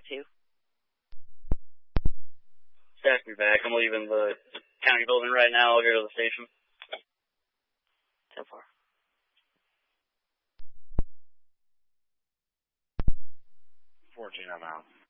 2. Staff me back. I'm leaving the county building right now. I'll go to the station. 10-4. 14, I'm out.